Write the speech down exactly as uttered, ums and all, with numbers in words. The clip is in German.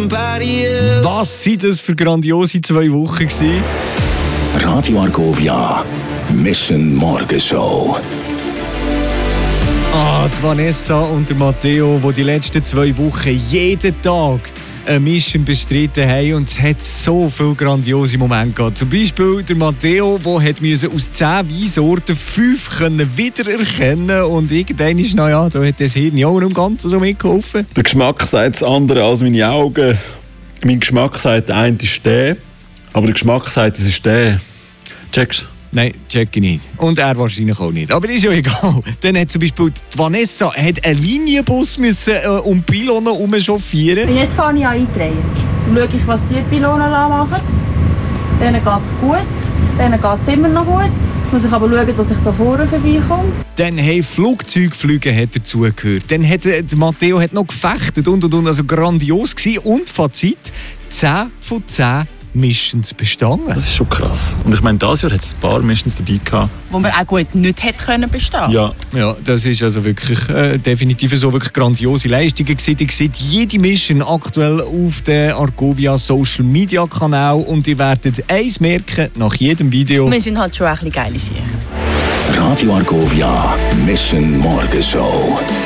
somebody else. Was sind das für grandiose zwei Wochen gewesen? Radio Argovia, Mission Morgenshow. Ah, die Vanessa und der Matteo, die die letzten zwei Wochen jeden Tag eine Mission bestritten haben, und es hat so viele grandiose Momente gehabt. Zum Beispiel der Matteo, der aus zehn Weinsorten fünf wiedererkennen konnte, und irgendwann ist, naja, da hat das Hirn auch noch im Ganzen so mitgeholfen. Der Geschmack sagt das andere als meine Augen. Mein Geschmack sagt, der eine ist der, aber der Geschmack sagt, es ist der. Checkst? Nein, check ich nicht. Und er wahrscheinlich auch nicht. Aber ist ja egal. Dann hat zum Beispiel die Vanessa hat einen Linienbus müssen, äh, um Pylonen herum chauffieren. Und jetzt fange ich an einzudrehen. Dann schaue ich, was die Pylonen machen. Denen geht es gut, denen geht es immer noch gut. Jetzt muss ich aber schauen, dass ich da vorne vorbeikomme. Dann haben Flugzeugflüge hat dazugehört. Dann hat äh, Matteo hat noch gefechtet und und und. Also grandios gewesen. Und Fazit: zehn von zehn Missions bestanden. Das ist schon krass. Und ich meine, dieses Jahr hat es ein paar Missions dabei gehabt, wo man auch gut nicht hätte können bestehen. Ja. Ja, das ist also wirklich äh, definitiv so wirklich grandiose Leistungen gewesen. Ihr seht jede Mission aktuell auf dem Argovia Social Media Kanal, und ihr werdet eins merken nach jedem Video. Wir sind halt schon ein bisschen geile Sachen. Radio Argovia, Mission Morgenshow.